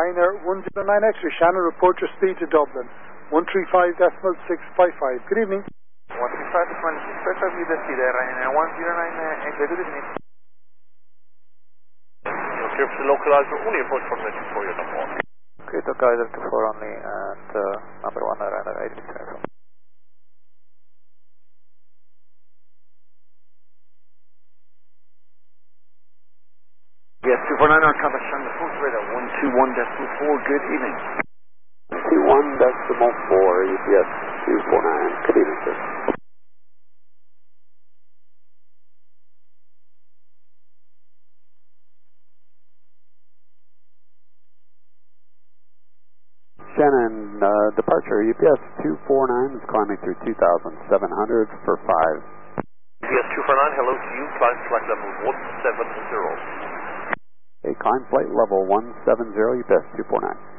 Ryanair 109 X-ray, Shannon, report your speed to Dublin, 135.655. Good evening. 135.655, you see there, Ryanair 109 X-ray, good evening. Clear for the localizer, only approach from the 24, you're number 1. Okay, localizer 24 only, and number 1, Ryanair 83. Yes, 249 on Compass Shannon, approach radar 121.4, good evening. 21.4, UPS 249, good evening, sir. Shannon, departure, UPS 249 is climbing through 2,700 for 5. UPS 249, hello to you, climb flight level 170. Okay, climb flight level 170, UPS 249.